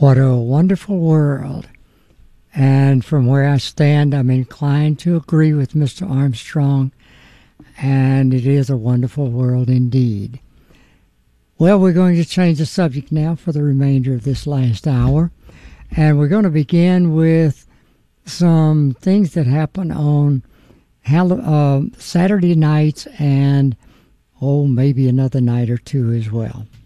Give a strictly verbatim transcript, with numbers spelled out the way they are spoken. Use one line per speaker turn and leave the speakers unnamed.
What a wonderful world. And from where I stand, I'm inclined to agree with Mister Armstrong, and it is a wonderful world indeed. Well, we're going to change the subject now for the remainder of this last hour, and we're going to begin with some things that happen on Hall- uh, Saturday nights and, oh, maybe another night or two as well.